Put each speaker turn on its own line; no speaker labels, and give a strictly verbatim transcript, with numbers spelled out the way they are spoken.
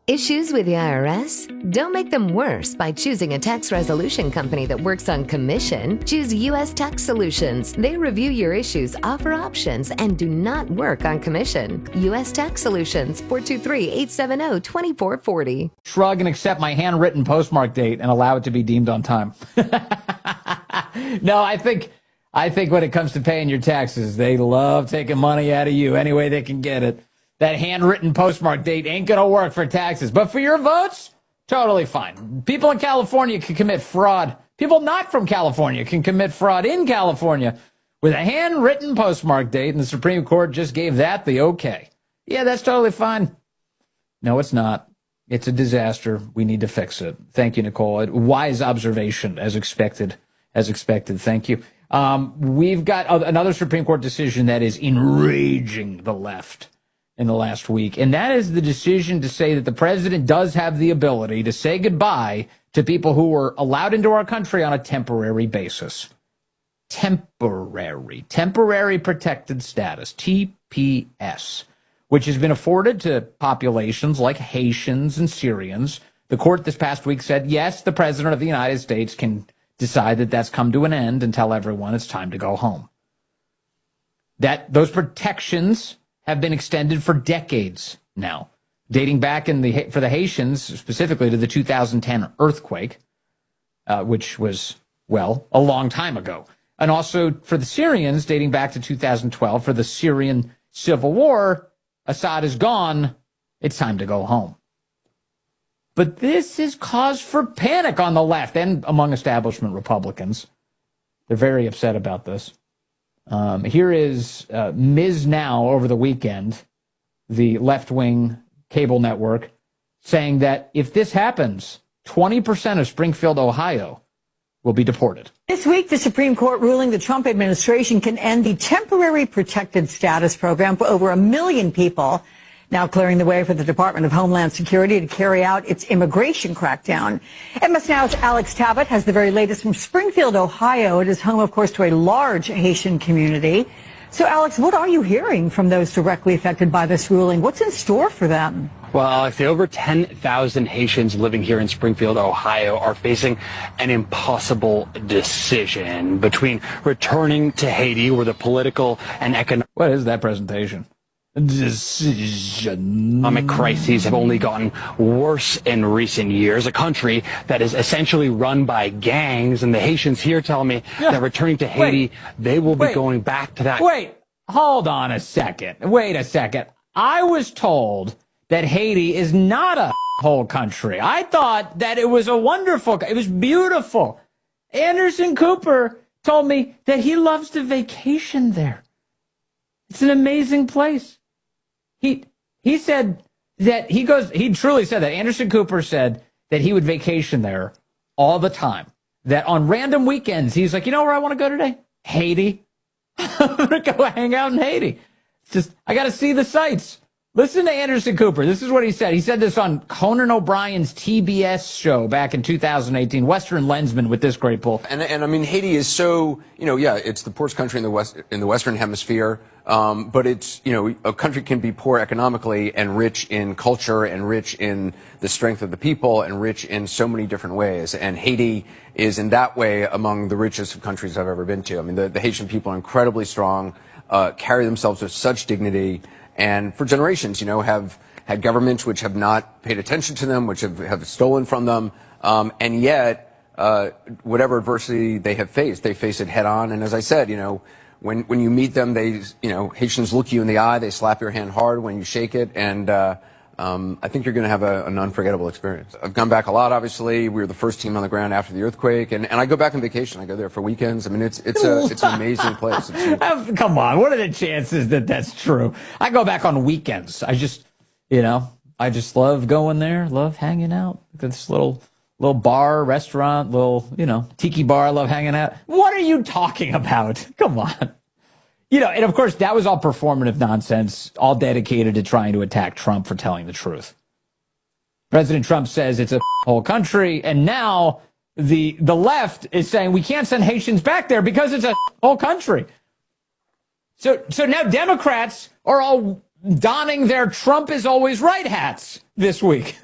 Issues with the I R S? Don't make them worse by choosing a tax resolution company that works on commission. Choose U S Tax Solutions. They review your issues, offer options, and do not work on commission. U S Tax Solutions, four two three, eight seven zero, two four four zero.
Shrug and accept my handwritten postmark date and allow it to be deemed on time. No, I think I think when it comes to paying your taxes, they love taking money out of you any way they can get it. That handwritten postmark date ain't going to work for taxes. But for your votes, totally fine. People in California can commit fraud. People not from California can commit fraud in California with a handwritten postmark date, and the Supreme Court just gave that the okay. Yeah, that's totally fine. No, it's not. It's a disaster. We need to fix it. Thank you, Nicole. Wise observation, as expected. As expected. Thank you. Um, we've got another Supreme Court decision that is enraging the left in the last week, and that is the decision to say that the president does have the ability to say goodbye to people who were allowed into our country on a temporary basis. Temporary. Temporary protected status, T P S, which has been afforded to populations like Haitians and Syrians. The court this past week said, yes, the president of the United States can decide that that's come to an end and tell everyone it's time to go home. That those protections have been extended for decades now, dating back in the for the Haitians specifically to the two thousand ten earthquake, uh, which was, well, a long time ago. And also for the Syrians, dating back to two thousand twelve, for the Syrian civil war. Assad is gone. It's time to go home. But this is cause for panic on the left and among establishment Republicans. They're very upset about this. Um, here is uh, Miz Now over the weekend, the left-wing cable network, saying that if this happens, twenty percent of Springfield, Ohio, will be deported.
This week, the Supreme Court ruling the Trump administration can end the temporary protected status program for over a million people, now clearing the way for the Department of Homeland Security to carry out its immigration crackdown. M S Now's Alex Tabbitt has the very latest from Springfield, Ohio. It is home, of course, to a large Haitian community. So, Alex, what are you hearing from those directly affected by this ruling? What's in store for them?
Well, Alex, the over ten thousand Haitians living here in Springfield, Ohio, are facing an impossible decision between returning to Haiti, where the political and economic...
What is that presentation? Decision.
Economic crises have only gotten worse in recent years. A country that is essentially run by gangs, and the Haitians here tell me yeah. that returning to Haiti, wait, they will be wait, going back to that.
Wait, hold on a second. Wait a second. I was told that Haiti is not a whole country. I thought that it was a wonderful, it was beautiful. Anderson Cooper told me that he loves to vacation there. It's an amazing place. He he said that he goes, he truly said that. Anderson Cooper said that he would vacation there all the time. That on random weekends, he's like, you know where I want to go today? Haiti. I'm going to go hang out in Haiti. It's just, I got to see the sights. Listen to Anderson Cooper. This is what he said. He said this on Conan O'Brien's T B S show back in two thousand eighteen. Western Lensman with this great pull.
And, and I mean, Haiti is so, you know, yeah, it's the poorest country in the West, in the Western Hemisphere. Um, but it's, you know, a country can be poor economically and rich in culture and rich in the strength of the people and rich in so many different ways. And Haiti is in that way among the richest of countries I've ever been to. I mean, the, the Haitian people are incredibly strong, uh, carry themselves with such dignity, and for generations, you know, have had governments which have not paid attention to them, which have, have stolen from them. Um, and yet, uh, whatever adversity they have faced, they face it head on. And as I said, you know, when, when you meet them, they, you know, Haitians look you in the eye, they slap your hand hard when you shake it. And, uh, um, I think you're going to have a, an unforgettable experience. I've gone back a lot, obviously. We were the first team on the ground after the earthquake. And, and I go back on vacation. I go there for weekends. I mean, it's, it's a, it's an amazing place. It's,
Come on. What are the chances that that's true? I go back on weekends. I just, you know, I just love going there, love hanging out. This little, little bar, restaurant, little, you know, tiki bar. I love hanging out. What are you talking about? Come on. You know, and of course, that was all performative nonsense, all dedicated to trying to attack Trump for telling the truth. President Trump says it's a whole country, and now the the left is saying we can't send Haitians back there because it's a whole country. So, so now Democrats are all donning their Trump is always right hats this week.